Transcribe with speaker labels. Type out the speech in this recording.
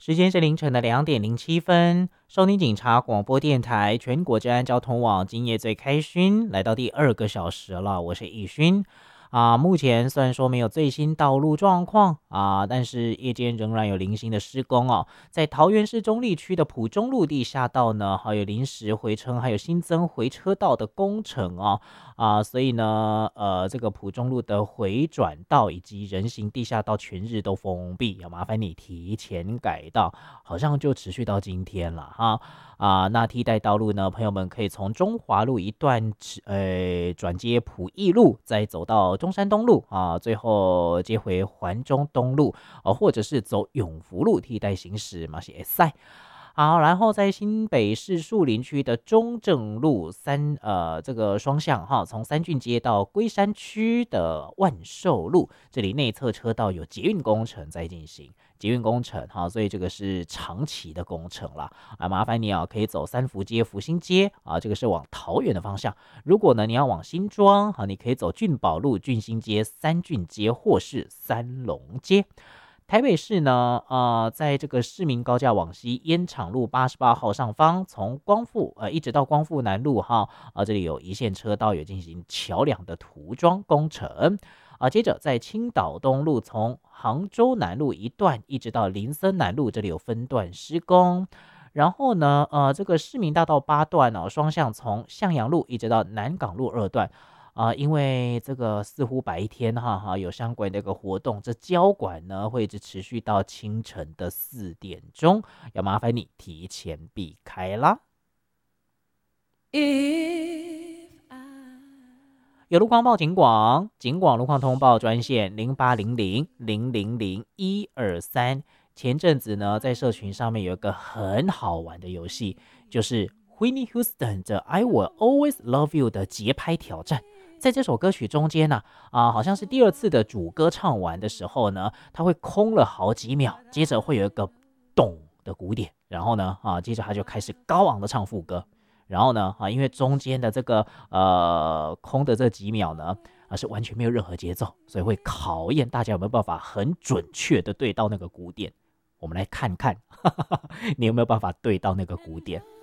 Speaker 1: 时间是凌晨的2点07分，收听警察广播电台全国治安交通网，今夜最开勋，来到第2个小时了，我是易勋。目前虽然说没有最新道路状况但是夜间仍然有零星的施工哦。在桃园市中坜区的埔中路地下道呢，还有临时回程，还有新增回车道的工程哦。所以呢，这个埔中路的回转道以及人行地下道全日都封闭，要麻烦你提前改道，好像就持续到今天了哈。那替代道路呢，朋友们可以从中华路一段转接埔义路，再走到中山东路最后接回环中东路或者是走永福路替代行驶嘛，是会使。好，然后在新北市树林区的中正路这个双向从三郡街到龟山区的万寿路，这里内侧车道有捷运工程在进行，捷运工程所以这个是长期的工程啦麻烦你可以走三福街、福兴街这个是往桃园的方向。如果呢你要往新庄你可以走俊宝路、俊兴街、三郡街或是三龙街。台北市呢，在这个市民高架往西烟厂路88号上方，从光复一直到光复南路这里有一线车道有进行桥梁的涂装工程接着在青岛东路从杭州南路一段一直到林森南路，这里有分段施工。然后呢，这个市民大道8段双向从向阳路一直到南港路2段。因为这个似乎白天有相关的一个活动，这交管呢会一直持续到清晨的4点钟，要麻烦你提前避开啦。有路况报警广，警广路况通报专线0800000123。前阵子呢，在社群上面有一个很好玩的游戏，就是 Whitney Houston 的 I Will Always Love You 的节拍挑战。在这首歌曲中间呢好像是第2次的主歌唱完的时候呢，它会空了好几秒，接着会有一个咚的鼓点，然后呢接着他就开始高昂的唱副歌。然后呢因为中间的这个空的这几秒呢是完全没有任何节奏，所以会考验大家有没有办法很准确的对到那个鼓点。我们来看看你有没有办法对到那个鼓点。